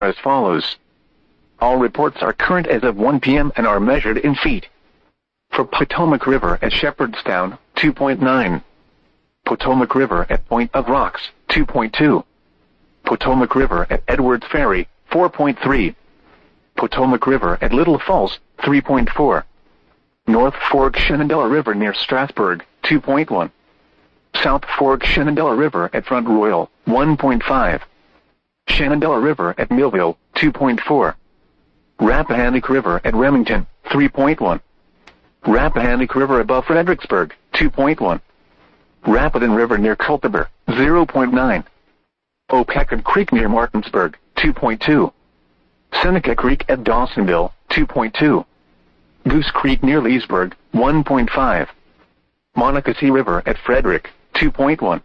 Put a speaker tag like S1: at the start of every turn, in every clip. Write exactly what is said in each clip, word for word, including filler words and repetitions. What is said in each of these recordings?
S1: as follows. All reports are current as of one p m and are measured in feet. For Potomac River at Shepherdstown, two point nine. Potomac River at Point of Rocks, two point two. Potomac River at Edwards Ferry, four point three. Potomac River at Little Falls, three point four. North Fork Shenandoah River near Strasburg, two point one. South Fork Shenandoah River at Front Royal, one point five. Shenandoah River at Millville, two point four. Rappahannock River at Remington, three point one. Rappahannock River above Fredericksburg, two point one. Rapidan River near Culpeper, zero point nine. Opecad Creek near Martinsburg, two point two. Seneca Creek at Dawsonville, two point two. Goose Creek near Leesburg, one point five. Monocacy River at Frederick, two point one.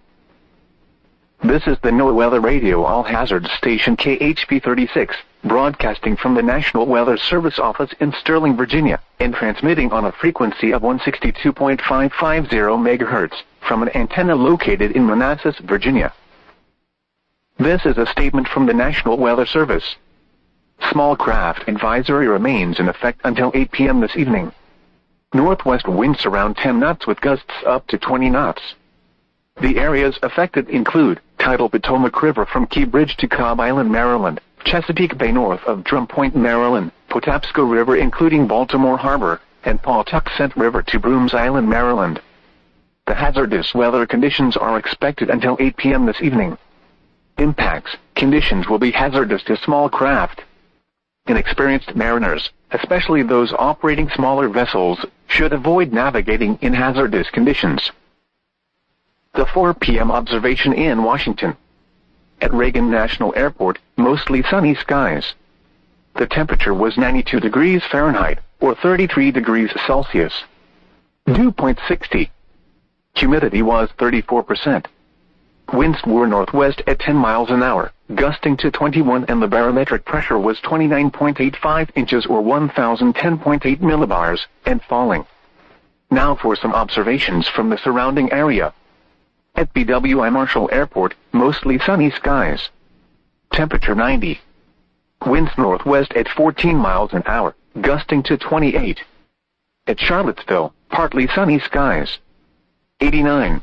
S1: This is the NOAA Weather Radio All Hazards Station K H P thirty-six, broadcasting from the National Weather Service office in Sterling, Virginia, and transmitting on a frequency of one sixty-two point five five zero megahertz, from an antenna located in Manassas, Virginia. This is a statement from the National Weather Service. Small craft advisory remains in effect until eight p m this evening. Northwest winds around ten knots with gusts up to twenty knots. The areas affected include tidal Potomac River from Key Bridge to Cobb Island, Maryland, Chesapeake Bay north of Drum Point, Maryland, Patapsco River including Baltimore Harbor, and Pawtuxet River to Brooms Island, Maryland. The hazardous weather conditions are expected until eight p m this evening. Impacts, conditions will be hazardous to small craft. Inexperienced mariners, especially those operating smaller vessels, should avoid navigating in hazardous conditions. The four p m observation in Washington. At Reagan National Airport, mostly sunny skies. The temperature was ninety-two degrees Fahrenheit, or thirty-three degrees Celsius. Dew point sixty. Humidity was thirty-four percent. Winds were northwest at ten miles an hour, gusting to twenty-one, and the barometric pressure was twenty-nine point eight five inches or one thousand ten point eight millibars, and falling. Now for some observations from the surrounding area. At B W I Marshall Airport, mostly sunny skies. Temperature ninety. Winds northwest at fourteen miles an hour, gusting to twenty-eight. At Charlottesville, partly sunny skies. eighty-nine.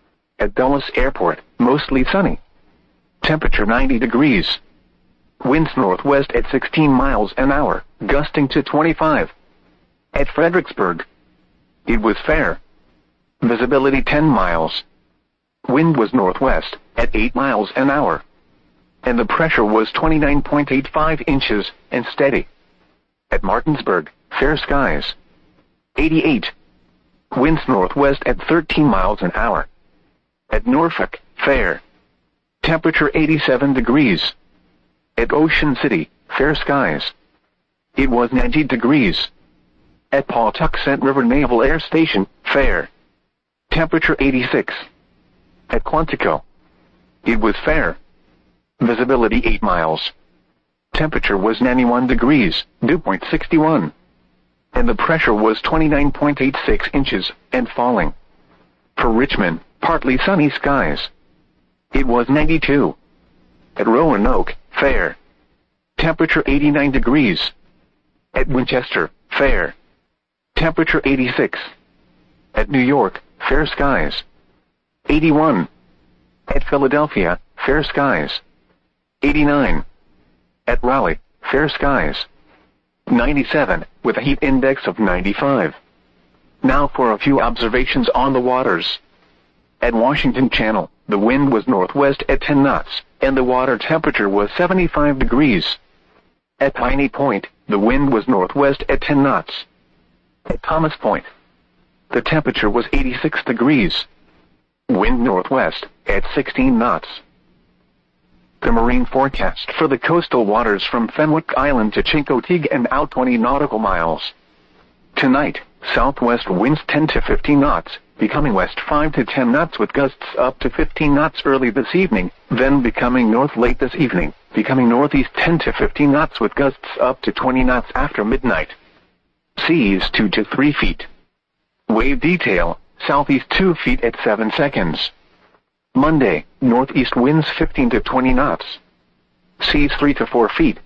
S1: At Dulles Airport, mostly sunny. Temperature ninety degrees. Winds northwest at sixteen miles an hour, gusting to twenty-five. At Fredericksburg, it was fair. Visibility ten miles. Wind was northwest at eight miles an hour. And the pressure was twenty-nine point eight five inches and steady. At Martinsburg, fair skies. eighty-eight. Winds northwest at thirteen miles an hour. At Norfolk, fair. Temperature eighty-seven degrees. At Ocean City, fair skies. It was ninety degrees. At Pawtuxet River Naval Air Station, fair. Temperature eighty-six. At Quantico, it was fair. Visibility eight miles. Temperature was ninety-one degrees, dew point sixty-one. And the pressure was twenty-nine point eight six inches, and falling. For Richmond, partly sunny skies. It was ninety-two. At Roanoke, fair. Temperature eighty-nine degrees. At Winchester, fair. Temperature eighty-six. At New York, fair skies. eighty-one. At Philadelphia, fair skies. eighty-nine. At Raleigh, fair skies. ninety-seven, with a heat index of ninety-five. Now for a few observations on the waters. At Washington Channel, the wind was northwest at ten knots, and the water temperature was seventy-five degrees. At Piney Point, the wind was northwest at ten knots. At Thomas Point, the temperature was eighty-six degrees. Wind northwest at sixteen knots. The marine forecast for the coastal waters from Fenwick Island to Chincoteague and out twenty nautical miles. Tonight, southwest winds ten to fifteen knots, becoming west five to ten knots with gusts up to fifteen knots early this evening, then becoming north late this evening, becoming northeast ten to fifteen knots with gusts up to twenty knots after midnight. Seas two to three feet. Wave detail, southeast two feet at seven seconds. Monday, northeast winds fifteen to twenty knots. Seas three to four feet,